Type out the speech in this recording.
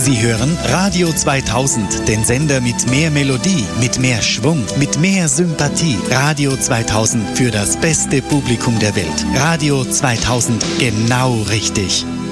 Sie hören Radio 2000, den Sender mit mehr Melodie, mit mehr Schwung, mit mehr Sympathie. Radio 2000 für das beste Publikum der Welt. Radio 2000, genau richtig.